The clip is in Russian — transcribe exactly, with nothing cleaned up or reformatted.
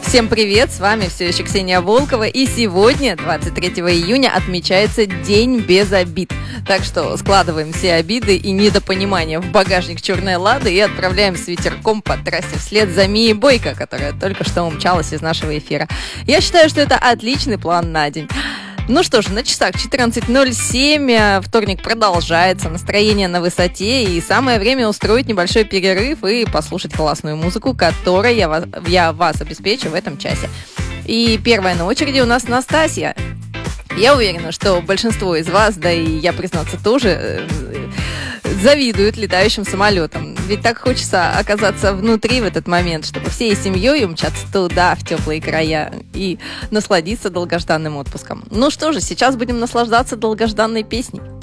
Всем привет, с вами все еще Ксения Волкова, и сегодня, двадцать третьего июня, отмечается День без обид. Так что складываем все обиды и недопонимания в багажник черной Лады и отправляем с ветерком по трассе вслед за Мией Бойко, которая только что умчалась из нашего эфира. Я считаю, что это отличный план на день. Ну что ж, на часах четырнадцать ноль семь, вторник продолжается, настроение на высоте, и самое время устроить небольшой перерыв и послушать классную музыку, которой я вас, я вас обеспечу в этом часе. И первая на очереди у нас Настасья. Я уверена, что большинство из вас, да и я, признаться, тоже завидуют летающим самолетам. Ведь так хочется оказаться внутри в этот момент, чтобы всей семьей умчаться туда, в теплые края, и насладиться долгожданным отпуском. Ну что же, сейчас будем наслаждаться долгожданной песней.